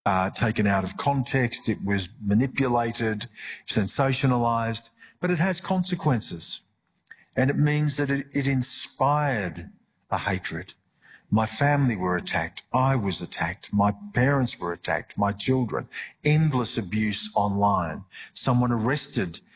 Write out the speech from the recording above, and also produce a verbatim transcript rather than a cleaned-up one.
uh, taken out of context. It was manipulated, sensationalized, but it has consequences. And it means that it, it inspired a hatred. My family were attacked. I was attacked. My parents were attacked. My children. Endless abuse online. Someone arrested